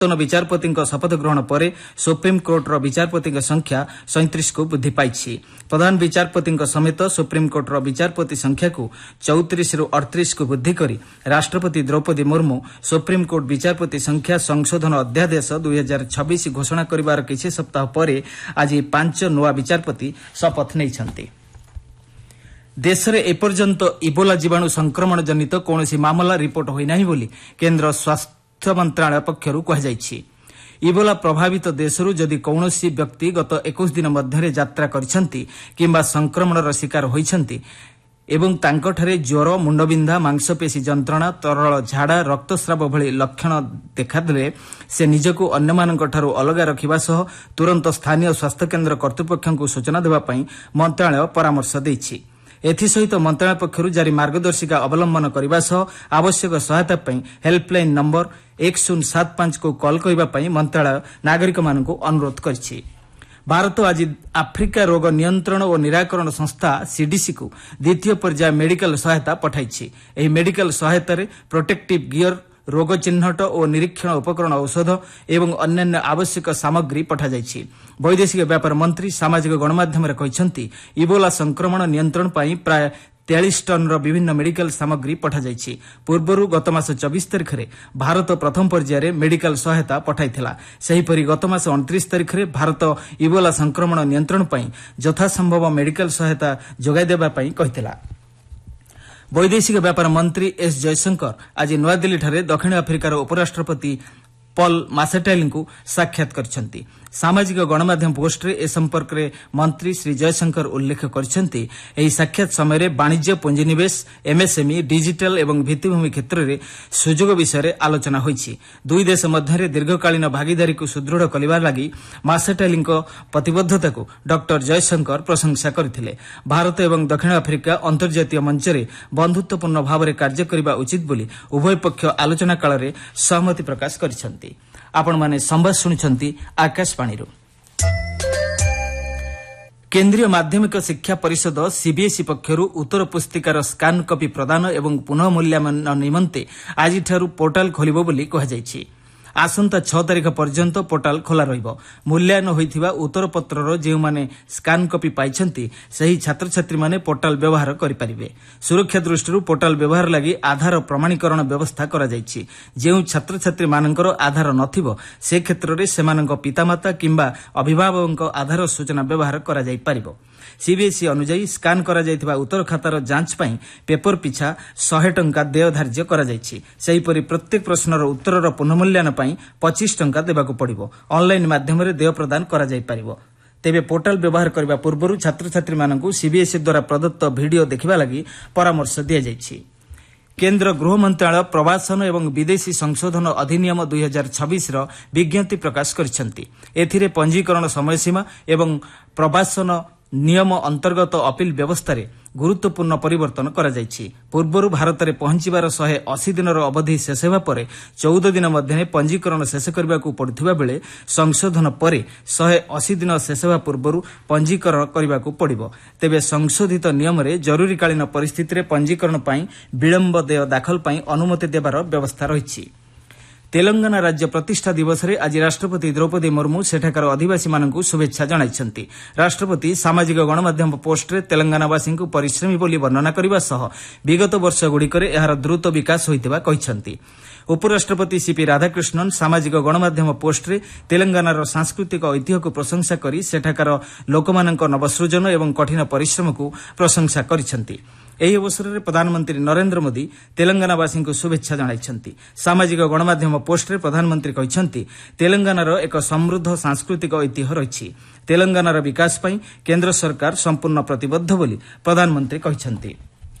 नूतन विचारपति शपथ ग्रहण पर सुप्रीमकोर्टर विचारपति संख्या 37 को वृद्धि पाई। प्रधान विचारपति समेत सुप्रीमकोर्टर विचारपति संख्या को 34 रु 38 को वृद्धि कर राष्ट्रपति द्रौपदी मुर्मू सुप्रीमकोर्ट विचारपति संख्या संशोधन अध्यादेश 2026 घोषणा करिवार किछि सप्ताह पर आज 5 नुआ विचारपति शपथ नहीं। देश में एपर्यंत इबोला जीवाणु संक्रमण जनित कौनसी मामला रिपोर्ट होना बोली केन्द्र स्वास्थ्य मंत्रालय पक्षर कहुଯାଇଛି। इबोला प्रभावित देशरू जदि कौनसी व्यक्ति गत 21 दिन मध्य यात्रा करिसेंती किंबा संक्रमणर शिकार होइछंती एवं तांकठारे ज्वर, मुंडबिंधा, मांसपेशी जंत्रणा, तरल झाड़ा, रक्तस्राव भली लक्षण देखादेले से निजको अन्यमानंकठारू अलगा रखिबा सह तुरंत स्थानीय स्वास्थ्य केन्द्र कर्तृपक्षଙ୍କୁ सूचना देबा पई मंत्रालय परामर्श दैछि। एथिसहित मंत्रालय पक्षरू जारी मार्गदर्शिका अवलंबन करने सह आवश्यक सहायता पई हेल्पलाइन नंबर 1075 को कॉल करने पई मंत्रालय नागरिक मानकु अनुरोध करछि। भारत आज आफ्रिका रोग नियंत्रण और निराकरण संस्था सीडीसी को द्वितीय पर्याय मेडिकल सहायता पठाइछि। एही मेडिकल सहायता रे प्रोटेक्टिव गियर, रोग चिन्हट और निरीक्षण उपकरण, औषध एवं अन्यान्य आवश्यक सामग्री पठाଯାଇଛି। वैदेशिक व्यापार मंत्री सामाजिक गणमाध्यम कहते इबोला संक्रमण नियंत्रण पर प्राय 43 टन विभिन्न मेडिकल सामग्री पठाଯାଇଛି। पूर्व गत मास 24 तारिख में भारत प्रथम पर्यायर मेडिकल सहायता पठाइथिला। सेहीपरि गत मास 29 तारिख में भारत इबोला संक्रमण नियंत्रण पर यथासंभव मेडिकल सहायता जोगाई देबा पई कहिथिला। वैदेशिक व्यापार मंत्री एस जयशंकर आज नूआदिल्ली दक्षिण आफ्रिकार उपराष्ट्रपति पॉल मासेटेली को साक्षात करछंती। सामाजिक गणमाध्यम पोस्ट रे ए संपर्क में मंत्री श्री जयशंकर उल्लेख करछंती एही साक्षात समय वाणिज्य, पुंजीनिवेश, एमएसएमई, डिजिटल एवं भित्तिभूमि क्षेत्र में सुजोग विषय आलोचना होईछि। दुई देश मध्य दीर्घकालीन भागीदारी को सुदृढ़ करने लगी मासेटेली प्रतिबद्धता को डॉक्टर जयशंकर प्रशंसा करथिले। भारत एवं दक्षिण आफ्रिका अंतर्जातीय मंच में बंधुत्वपूर्ण भाव में कार्य करने उचित बोली उभय पक्ष आलोचना काल में सहमति प्रकाश करिसेंती। आपण माने संवाद सुनिछंती आकाशवाणी। केंद्रीय माध्यमिक शिक्षा परिषद सीबीएसई पक्षरु उत्तर पुस्तिकार स्कान कॉपी प्रदान एवं पुनः मूल्यांकन निमंते आज पोर्टाल खोलिबो बोली कहुଯାଇଛି। आसंता 6 तारिख पर्यंत पोर्टाल खोला रहिबो। मूल्यांकन होइथिबा उत्तर पत्रर जे माने स्कान कॉपी पाइछंती सही छात्र छात्री माने पोर्टाल व्यवहार करि परिबे। सुरक्षा दृष्टि पोर्टाल व्यवहार लागि आधार प्रमाणीकरण व्यवस्था करा जायछि। जे छात्र छात्री मानकर आधार नथिबो से क्षेत्र रे सेमानक पितामाता किंबा अभिभावकक आधार सूचना व्यवहार करा जाय परिबो। सीबीएसई अनुଯାयी स्कान करा जायथिबा उत्तर खातार जांच पई पेपर पिछा 100 टंका देय धार्य करा जायछि। सेहीपरि प्रत्येक प्रश्नर उत्तरर पुनर्मूल्यांकन पई 25 टंका देबाकू पड़िबो। ऑनलाइन माध्यम रे देय प्रदान करा जाय परिबो। तेबे पोर्टाल व्यवहार करबा पूर्वरु छात्र छात्री मानकू सीबीएसई द्वारा प्रदत्त वीडियो देखिबा लागि परामर्श दिया जायछि। केन्द्र गृह मंत्रालय प्रवासन एवं विदेशी संशोधन अधिनियम 2026 रो विज्ञप्ति प्रकाश करिसेंती। एथिरे पंजीकरण समयसीमा एवं प्रवासन नियम अंतर्गत अपील व्यवस्था रे गुरुत्वपूर्ण परिवर्तन करा जायछि। पूर्वरु भारत रे पहुंचीबार 180 दिनर अवधि शेष हेबा परे 14 दिन मध्य पंजीकरण शेष करबा को पड़ुथिबा बेले संशोधन परे 180 दिन शेष हेबा पूर्वरु पंजीकरण करबा को पड़िबो। तेबे संशोधित नियम रे जरूरीकालीन परिस्थिति रे पंजीकरण पई विलंब देय दाखल पई अनुमति देबार व्यवस्था रहिछि। तेलंगाना राज्य प्रतिष्ठा दिवस रे आज राष्ट्रपति द्रौपदी मुर्मू सेठाकार आदिवासी मानकू शुभेच्छा जणाइछंती। राष्ट्रपति सामाजिक गणमाध्यम पोस्ट रे तेलंगानावासी को परिश्रमी बोली वर्णना करबा सह विगत वर्ष गुड़िकरे एहार द्रुत विकास होइतिबा कहिसंती। उपराष्ट्रपति सीपी राधाकृष्णन सामाजिक गणमाध्यम पोस्ट रे तेलंगानार सांस्कृतिक ऐतिह्य को प्रशंसा करी सेठाकार लोकमानक नवसृजन एवं कठिन परिश्रम को प्रशंसा करिसंती। एही अवसर में प्रधानमंत्री नरेंद्र मोदी तेलंगानावासी को शुभेच्छा जणाइछंती। सामाजिक गणमाध्यम पोस्ट रे प्रधानमंत्री कहिसंती तेलंगानार एक समृद्ध सांस्कृतिक ऐतिह्य रहिछि। तेलंगानार विकास पई केंद्र सरकार संपूर्ण प्रतिबद्ध बोली प्रधानमंत्री कहिसंती।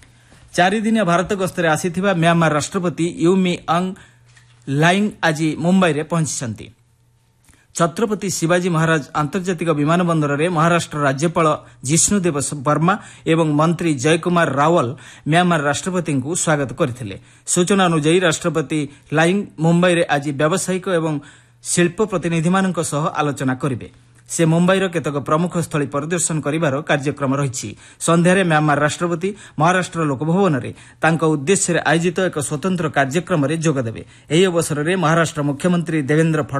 4 दिनिया भारत गस्तरे आसीथिबा म्यांमार राष्ट्रपति यूमी अंग लाइंग आज मुंबई रे पहुंचिसंती। छत्रपति शिवाजी महाराज आंतर्जातिक विमानबंदर में महाराष्ट्र राज्यपाल जिष्णुदेव वर्मा एवं मंत्री जयकुमार रावल म्यांमार राष्ट्रपति को स्वागत करथिले। सूचना अनुसार राष्ट्रपति लाइंग मुंबई रे आज व्यावसायिक एवं शिल्प प्रतिनिधि मानक सह आलोचना करिवे। ସେ ମୁମ୍ବାଇର କେତେକ ପ୍ରମୁଖ ସ୍ଥଳୀ ପରିଦର୍ଶନ କରିବାର କାର୍ଯ୍ୟକ୍ରମ ରହିଛି। ସନ୍ଧ୍ୟାରେ ମ୍ୟାମାର ରାଷ୍ଟ୍ରପତି ମହାରାଷ୍ଟ୍ର ଲୋକଭବନରେ ତାଙ୍କ ଉଦ୍ଦେଶ୍ୟରେ ଆୟୋଜିତ ଏକ ସ୍ୱତନ୍ତ୍ର କାର୍ଯ୍ୟକ୍ରମରେ ଯୋଗଦେବେ। ଏହି ଅବସରରେ ମହାରାଷ୍ଟ୍ର ମୁଖ୍ୟମନ୍ତ୍ରୀ ଦେବେନ୍ଦ୍ର